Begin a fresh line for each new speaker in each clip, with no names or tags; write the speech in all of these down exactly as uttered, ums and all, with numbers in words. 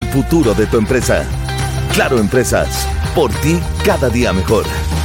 futuro de tu empresa. Claro Empresas, por ti cada día mejor.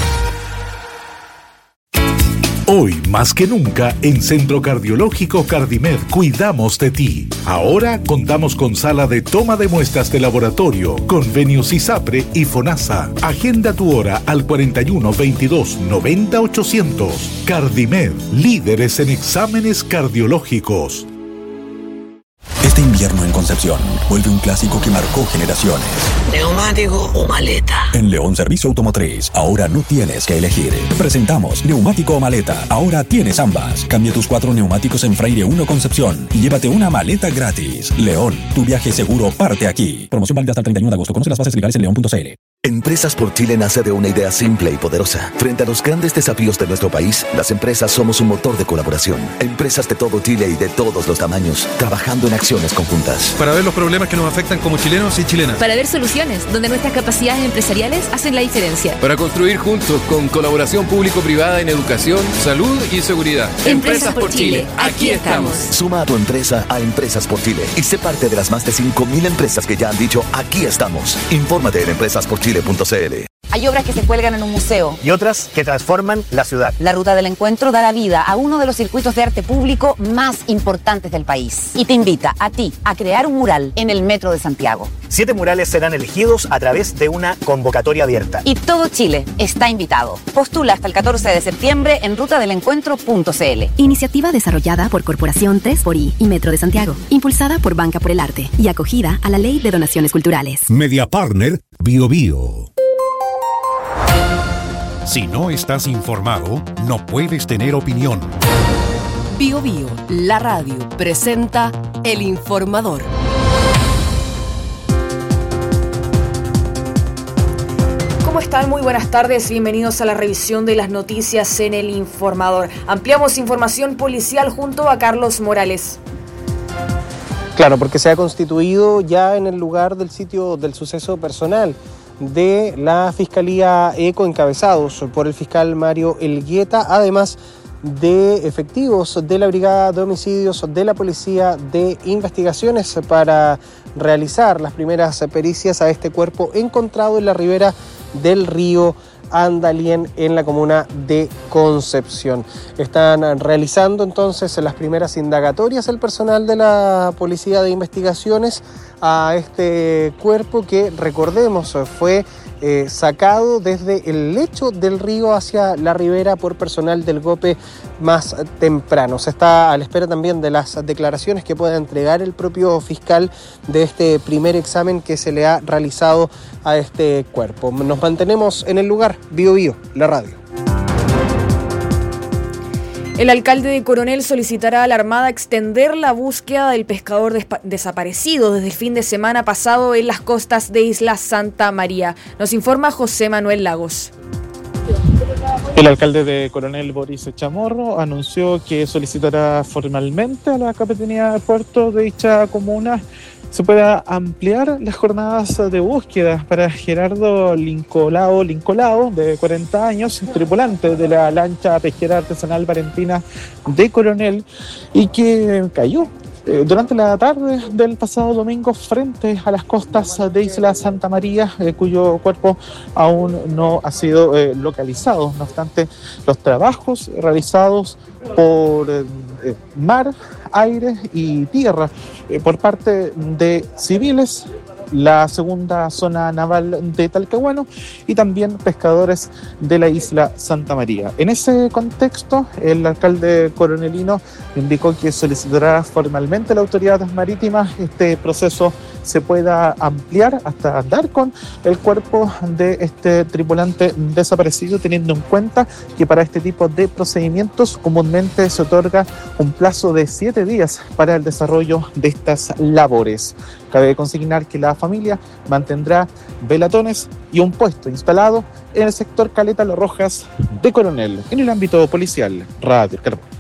Hoy más que nunca en Centro Cardiológico Cardimed cuidamos de ti. Ahora contamos con sala de toma de muestras de laboratorio, convenios ISAPRE y FONASA. Agenda tu hora al cuarenta y uno, veintidós, noventa, ochocientos. Cardimed, líderes en exámenes cardiológicos.
Este invierno en Concepción vuelve un clásico que marcó generaciones.
¿Neumático o maleta?
En León Servicio Automotriz, ahora no tienes que elegir. Presentamos neumático o maleta. Ahora tienes ambas. Cambia tus cuatro neumáticos en Freire uno Concepción y llévate una maleta gratis. León, tu viaje seguro parte aquí. Promoción válida hasta el treinta y uno de agosto. Conoce las bases legales en león punto c l.
Empresas por Chile nace de una idea simple y poderosa. Frente a los grandes desafíos de nuestro país, las empresas somos un motor de colaboración. Empresas de todo Chile y de todos los tamaños, trabajando en acciones conjuntas.
Para ver los problemas que nos afectan como chilenos y chilenas.
Para ver soluciones donde nuestras capacidades empresariales hacen la diferencia.
Para construir juntos con colaboración público-privada en educación, salud y seguridad.
Empresas, Empresas por Chile, Chile. Aquí estamos.
Suma a tu empresa a Empresas por Chile y sé parte de las más de cinco mil empresas que ya han dicho aquí estamos. Infórmate en empresas por chile punto c l.
Hay obras que se cuelgan en un museo
y otras que transforman la ciudad.
La Ruta del Encuentro da la vida a uno de los circuitos de arte público más importantes del país y te invita a ti a crear un mural en el Metro de Santiago.
Siete murales serán elegidos a través de una convocatoria abierta.
Y todo Chile está invitado. Postula hasta el catorce de septiembre en ruta del encuentro punto c l.
Iniciativa desarrollada por Corporación tres por I y Metro de Santiago. Impulsada por Banca por el Arte y acogida a la Ley de Donaciones Culturales.
Media Partner Bio Bio. Si no estás informado, no puedes tener opinión.
Bio Bio, la radio, presenta El Informador.
¿Cómo están? Muy buenas tardes, bienvenidos a la revisión de las noticias en El Informador. Ampliamos información policial junto a Carlos Morales.
Claro, porque se ha constituido ya en el lugar del sitio del suceso personal de la Fiscalía ECO, encabezados por el fiscal Mario Elgueta, además de efectivos de la Brigada de Homicidios de la Policía de Investigaciones para realizar las primeras pericias a este cuerpo encontrado en la ribera del río Andalien en la comuna de Concepción. Están realizando entonces las primeras indagatorias el personal de la Policía de Investigaciones a este cuerpo que, recordemos, fue eh, sacado desde el lecho del río hacia la ribera por personal del GOPE más temprano. Se está a la espera también de las declaraciones que pueda entregar el propio fiscal de este primer examen que se le ha realizado a este cuerpo. Nos mantenemos en el lugar. Bio Bio, la radio.
El alcalde de Coronel solicitará a la Armada extender la búsqueda del pescador despa- desaparecido desde el fin de semana pasado en las costas de Isla Santa María. Nos informa José Manuel Lagos.
El alcalde de Coronel, Boris Chamorro, anunció que solicitará formalmente a la Capitanía de Puerto de dicha comuna se pueda ampliar las jornadas de búsqueda para Gerardo Lincolao, Lincolao, de cuarenta años, tripulante de la lancha pesquera artesanal Valentina de Coronel, y que cayó eh, durante la tarde del pasado domingo frente a las costas de Isla Santa María, eh, cuyo cuerpo aún no ha sido eh, localizado. No obstante, los trabajos realizados por eh, eh, mar, aire y tierra eh, por parte de civiles, la segunda zona naval de Talcahuano y también pescadores de la isla Santa María. En ese contexto, el alcalde coronelino indicó que solicitará formalmente a la autoridad marítima este proceso se pueda ampliar hasta dar con el cuerpo de este tripulante desaparecido, teniendo en cuenta que para este tipo de procedimientos comúnmente se otorga un plazo de siete días para el desarrollo de estas labores. Cabe consignar que la familia mantendrá velatones y un puesto instalado en el sector Caleta Las Rojas de Coronel, en el ámbito policial. Radio Carbón.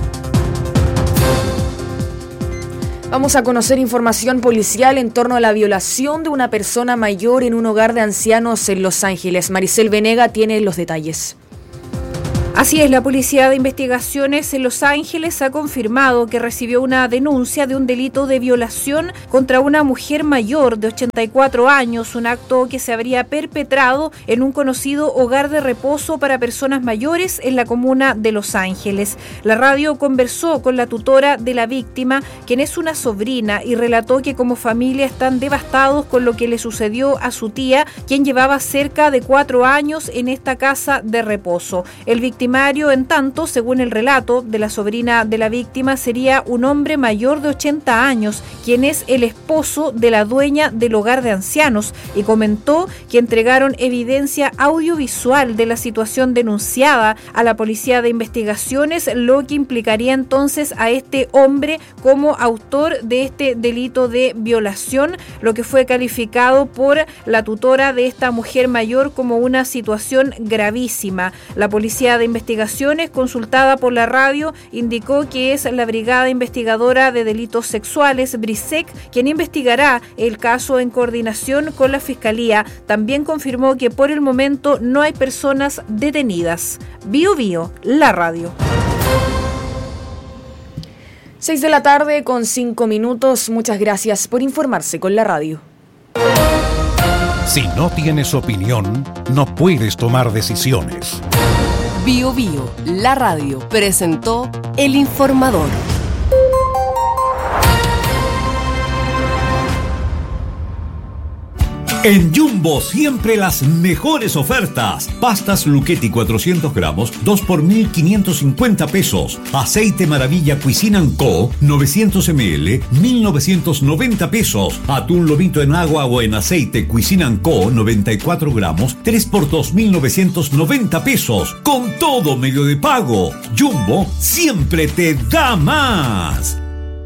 Vamos a conocer información policial en torno a la violación de una persona mayor en un hogar de ancianos en Los Ángeles. Maricel Venega tiene los detalles.
Así es, la Policía de Investigaciones en Los Ángeles ha confirmado que recibió una denuncia de un delito de violación contra una mujer mayor de ochenta y cuatro años, un acto que se habría perpetrado en un conocido hogar de reposo para personas mayores en la comuna de Los Ángeles. La radio conversó con la tutora de la víctima, quien es una sobrina, y relató que como familia están devastados con lo que le sucedió a su tía, quien llevaba cerca de cuatro años en esta casa de reposo. El victimario, en tanto, según el relato de la sobrina de la víctima, sería un hombre mayor de ochenta años, quien es el esposo de la dueña del hogar de ancianos, y comentó que entregaron evidencia audiovisual de la situación denunciada a la Policía de Investigaciones, lo que implicaría entonces a este hombre como autor de este delito de violación, lo que fue calificado por la tutora de esta mujer mayor como una situación gravísima. La Policía de Investigaciones, consultada por la radio, indicó que es la Brigada Investigadora de Delitos Sexuales, BRISEC, quien investigará el caso en coordinación con la Fiscalía. También confirmó que por el momento no hay personas detenidas. Bio Bio, la radio.
seis de la tarde con cinco minutos. Muchas gracias por informarse con la radio.
Si no tienes opinión, no puedes tomar decisiones.
Bio Bio, la radio, presentó El Informador.
En Jumbo siempre las mejores ofertas. Pastas Lucchetti cuatrocientos gramos, dos por mil quinientos cincuenta pesos. Aceite Maravilla Cuisine and Co, novecientos mililitros, mil novecientos noventa pesos. Atún lomito en agua o en aceite Cuisine and Co, noventa y cuatro gramos, tres por dos mil novecientos noventa pesos. Con todo medio de pago. Jumbo siempre te da más.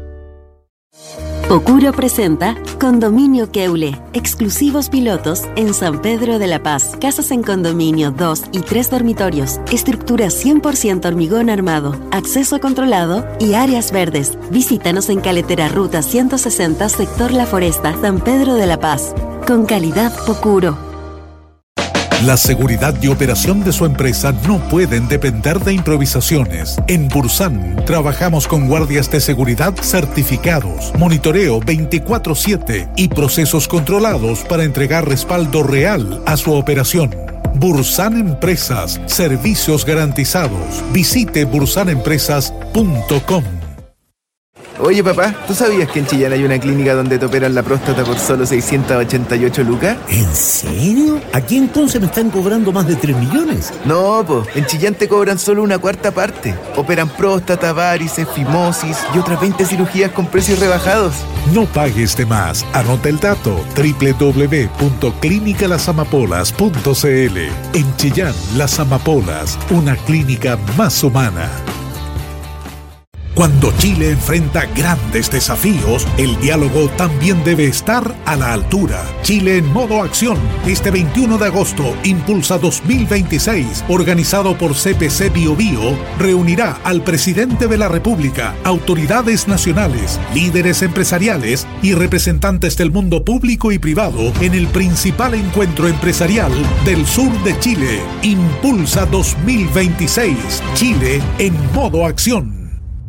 Pocuro presenta Condominio Keule, exclusivos pilotos en San Pedro de la Paz. Casas en condominio, dos y tres dormitorios, estructura cien por ciento hormigón armado, acceso controlado y áreas verdes. Visítanos en Caletera Ruta ciento sesenta, sector La Foresta, San Pedro de la Paz. Con calidad Pocuro.
La seguridad y operación de su empresa no pueden depender de improvisaciones. En Bursan trabajamos con guardias de seguridad certificados, monitoreo veinticuatro siete y procesos controlados para entregar respaldo real a su operación. Bursan Empresas, servicios garantizados. Visite bursan empresas punto com.
Oye papá, ¿tú sabías que en Chillán hay una clínica donde te operan la próstata por solo seiscientos ochenta y ocho lucas?
¿En serio? ¿Aquí entonces me están cobrando más de tres millones?
No, po, en Chillán te cobran solo una cuarta parte. Operan próstata, varices, fimosis y otras veinte cirugías con precios rebajados.
No pagues de más. Anota el dato: doble u doble u doble u punto clínica las amapolas punto c l. En Chillán, Las Amapolas, una clínica más humana. Cuando Chile enfrenta grandes desafíos, el diálogo también debe estar a la altura. Chile en modo acción, este veintiuno de agosto, Impulsa dos mil veintiséis, organizado por C P C Bio Bio, reunirá al presidente de la República, autoridades nacionales, líderes empresariales y representantes del mundo público y privado en el principal encuentro empresarial del sur de Chile. Impulsa dos mil veintiséis, Chile en modo acción.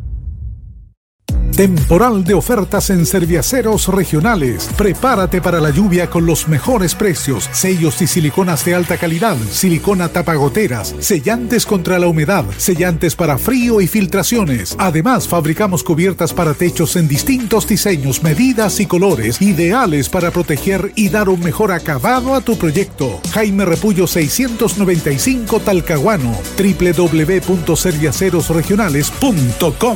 Temporal de ofertas en Serviaceros Regionales. Prepárate para la lluvia con los mejores precios. Sellos y siliconas de alta calidad, silicona tapagoteras, sellantes contra la humedad, sellantes para frío y filtraciones. Además, fabricamos cubiertas para techos en distintos diseños, medidas y colores, ideales para proteger y dar un mejor acabado a tu proyecto. Jaime Repullo seiscientos noventa y cinco, Talcahuano. doble u doble u doble u punto serviaceros regionales punto com.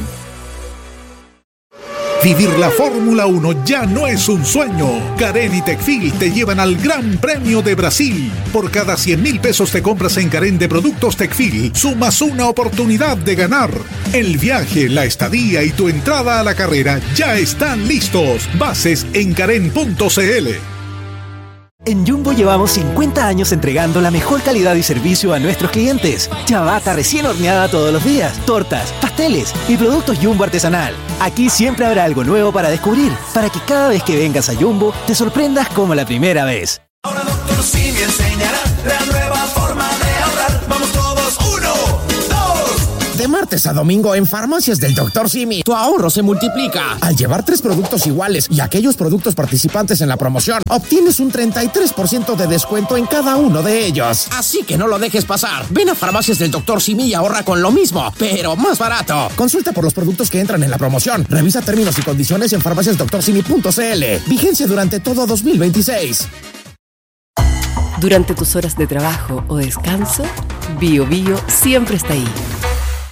Vivir la Fórmula uno ya no es un sueño. Carén y Tecfil te llevan al Gran Premio de Brasil. Por cada cien mil pesos de compras en Carén de productos Tecfil, sumas una oportunidad de ganar. El viaje, la estadía y tu entrada a la carrera ya están listos. Bases en carén punto c l.
En Jumbo llevamos cincuenta años entregando la mejor calidad y servicio a nuestros clientes. Ciabatta recién horneada todos los días, tortas, pasteles y productos Jumbo artesanal. Aquí siempre habrá algo nuevo para descubrir, para que cada vez que vengas a Jumbo te sorprendas como la primera vez.
Ahora doctor Simi enseñará la nueva forma de ahorrar. Vamos todos, uno, De martes a domingo en Farmacias del doctor Simi, tu ahorro se multiplica. Al llevar tres productos iguales y aquellos productos participantes en la promoción, obtienes un treinta y tres por ciento de descuento en cada uno de ellos. Así que no lo dejes pasar. Ven a Farmacias del doctor Simi y ahorra con lo mismo, pero más barato. Consulta por los productos que entran en la promoción. Revisa términos y condiciones en farmacias doctor simi punto c l. Vigencia durante todo dos mil veintiséis.
Durante tus horas de trabajo o descanso, Bio Bio siempre está ahí,